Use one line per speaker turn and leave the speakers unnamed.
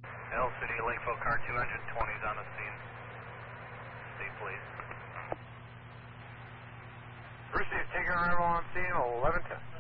L City, Lakeville car 220 is on the scene. Stay please.
Brucey is taking arrival on scene 1110.